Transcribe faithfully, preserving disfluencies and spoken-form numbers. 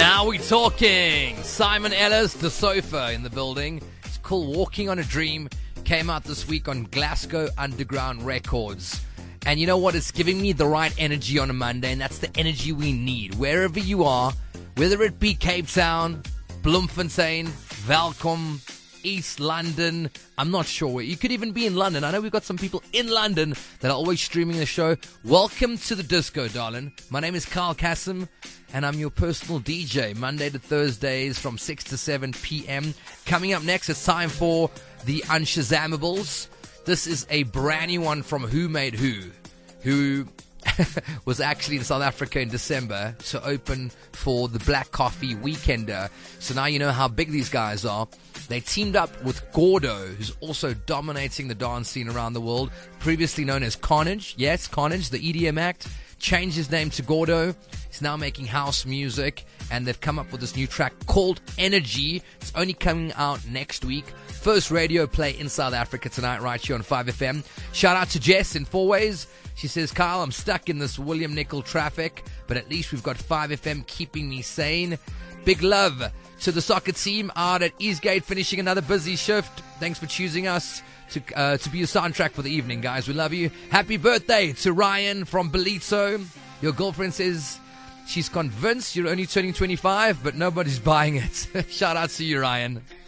Now we're talking. Simon Ellis, The Sofa in the building. It's called Walking on a Dream. Came out this week on Glasgow Underground Records. And you know what? It's giving me the right energy on a Monday, and that's the energy we need. Wherever you are, whether it be Cape Town, Bloemfontein, Welkom, East London, I'm not sure where. You could even be in London. I know we've got some people in London that are always streaming the show. Welcome to the disco, darling. My name is Carl Kassim, and I'm your personal D J, Monday to Thursdays from six to seven p.m. Coming up next, it's time for the Unshazamables. This is a brand new one from Who Made Who, who was actually in South Africa in December to open for the Black Coffee Weekender. So now you know how big these guys are. They teamed up with Gordo, who's also dominating the dance scene around the world, previously known as Carnage. Yes, Carnage, the E D M act, changed his name to Gordo. He's now making house music, and they've come up with this new track called Energy. It's only coming out next week. First radio play in South Africa tonight, right here on five F M. Shout out to Jess in Four Ways. She says, Kyle, I'm stuck in this William Nicol traffic, but at least we've got five F M keeping me sane. Big love to the soccer team out at Eastgate, finishing another busy shift. Thanks for choosing us to uh, to be your soundtrack for the evening, guys. We love you. Happy birthday to Ryan from Belito. Your girlfriend says she's convinced you're only turning twenty-five, but nobody's buying it. Shout out to you, Ryan.